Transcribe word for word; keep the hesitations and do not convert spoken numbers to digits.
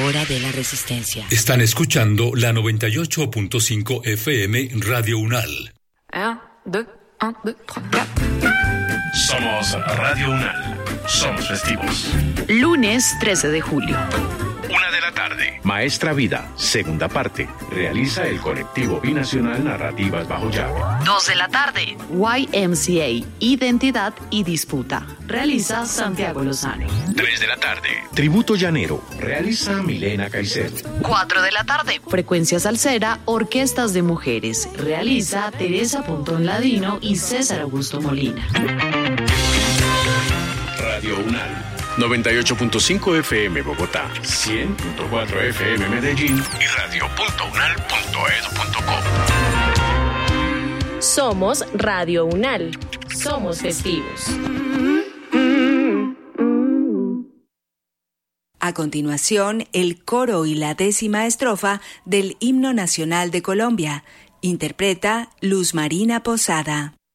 hora de la resistencia. Están escuchando la noventa y ocho punto cinco F M Radio UNAL. Un, dos, un, dos, tres, cuatro. Somos Radio UNAL. Somos festivos. Lunes trece de julio. Una de la tarde. Maestra Vida, segunda parte. Realiza el colectivo binacional Narrativas Bajo Llave. Dos de la tarde. Y M C A, Identidad y Disputa. Realiza Santiago Lozano. Tres de la tarde. Tributo Llanero. Realiza Milena Caicedo. Cuatro de la tarde. Frecuencia Salsera, Orquestas de Mujeres. Realiza Teresa Pontón Ladino y César Augusto Molina. Radio UNAL. noventa y ocho punto cinco F M Bogotá, cien punto cuatro F M Medellín y radio punto unal punto edu punto co. Somos Radio UNAL. Somos festivos. A continuación, el coro y la décima estrofa del Himno Nacional de Colombia. Interpreta Luz Marina Posada.